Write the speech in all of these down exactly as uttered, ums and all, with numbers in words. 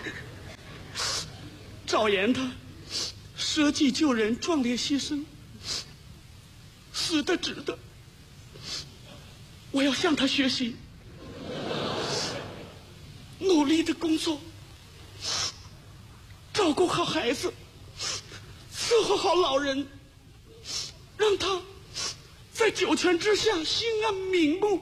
赵岩他舍己救人，壮烈牺牲，死的值得。我要向他学习，努力的工作，照顾好孩子，伺候好老人，让他在九泉之下心安瞑目。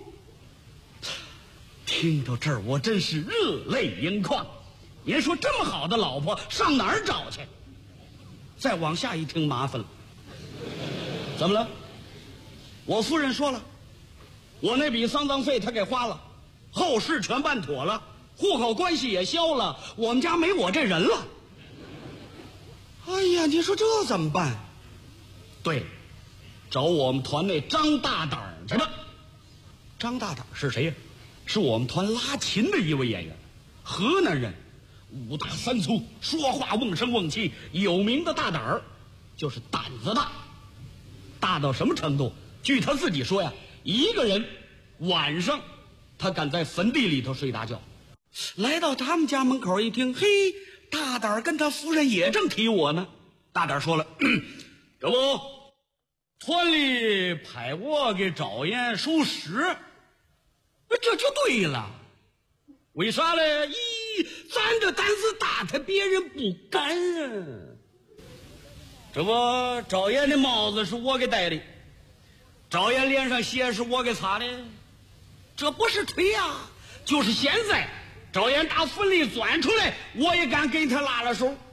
听到这儿，我真是热泪盈眶。您说这么好的老婆上哪儿找去？再往下一听麻烦了。怎么了？我夫人说了，我那笔丧葬费她给花了，后事全办妥了，户口关系也消了，我们家没我这人了。哎呀，你说这怎么办？对，找我们团内张大胆去了。张大胆是谁呀？是我们团拉琴的一位演员，河南人，五大三粗，说话瓮声瓮气，有名的大胆儿，就是胆子大。大到什么程度？据他自己说呀，一个人晚上他敢在坟地里头睡大觉。来到他们家门口一听，嘿，大胆儿跟他夫人也正提我呢。大胆儿说了，这不团里派我给赵岩收尸，这就对了。为啥呢？咦，咱这胆子大，他别人不敢啊。这不赵岩的帽子是我给戴的，赵岩脸上血是我给擦的，这不是推啊，就是现在赵岩打坟里钻出来，我也敢给他拉了手。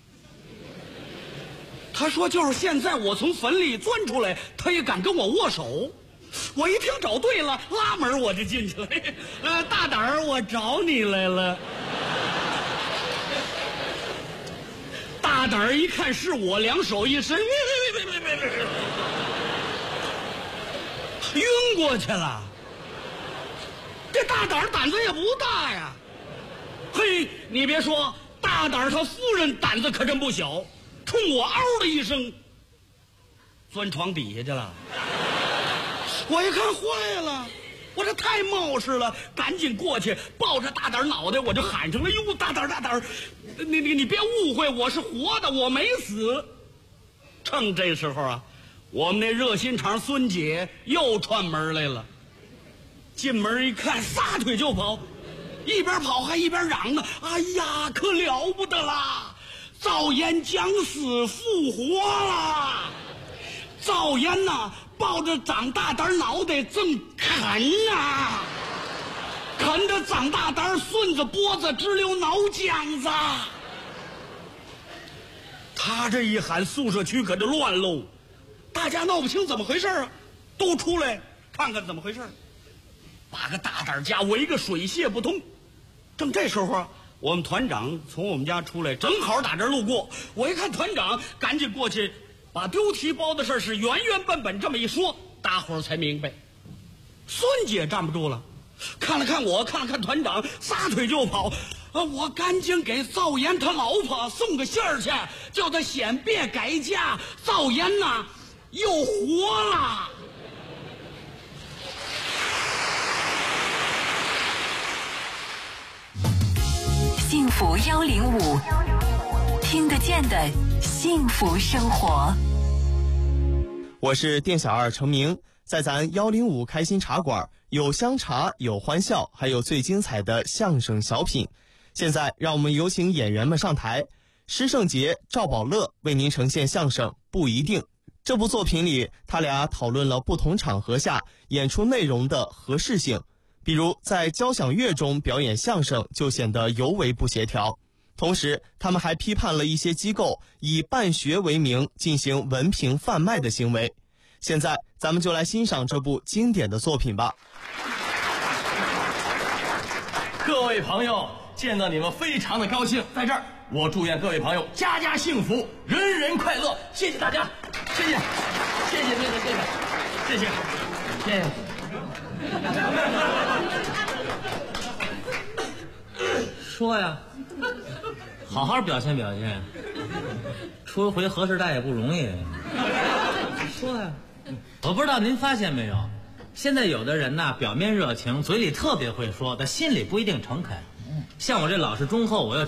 他说就是现在我从坟里钻出来，他也敢跟我握手。我一听找对了，拉门我就进去了。呃，大胆儿，我找你来了。大胆儿一看是我，两手一伸，晕过去了。这大胆儿胆子也不大呀。嘿，你别说，大胆儿他夫人胆子可真不小，冲我嗷的一声，钻床底下去了。我一看坏了，我这太冒失了，赶紧过去抱着大胆脑袋，我就喊上了：“哟，大胆大胆，你你你别误会，我是活的，我没死。”趁这时候啊，我们那热心肠孙姐又串门来了。进门一看，撒腿就跑，一边跑还一边嚷呢：“哎呀，可了不得啦！赵岩将死复活啦！赵岩呐！”抱着长大胆脑袋正啃啊，啃着长大胆顺着脖子直流脑浆子。他这一喊，宿舍区可就乱喽，大家闹不清怎么回事啊，都出来看看怎么回事，把个大胆家围个水泄不通。正这时候啊，我们团长从我们家出来，正好打这儿路过。我一看团长，赶紧过去把丢提包的事是原原本本这么一说，大伙儿才明白。孙姐站不住了，看了看我，看了看团长，撒腿就跑。啊！我赶紧给赵岩他老婆送个信儿去，叫他先别改嫁，赵岩呐又活了。 幸福幺零五，听得见的幸福生活。 我是店小二程明，在咱幺零五开心茶馆有香茶，有欢笑，还有最精彩的相声小品。现在让我们有请演员们上台。施圣杰、赵宝乐为您呈现相声《不一定》。这部作品里，他俩讨论了不同场合下演出内容的合适性，比如在交响乐中表演相声就显得尤为不协调。同时他们还批判了一些机构以办学为名进行文凭贩卖的行为。现在咱们就来欣赏这部经典的作品吧。 各位朋友，见到你们非常的高兴，在这儿我祝愿各位朋友家家幸福，人人快乐。谢谢大家，谢谢，谢谢，谢谢，谢谢，谢谢，谢谢。说呀，好好表现表现，出回和氏带也不容易。说呀，我不知道您发现没有，现在有的人呢，表面热情，嘴里特别会说，但心里不一定诚恳。像我这老实忠厚，我要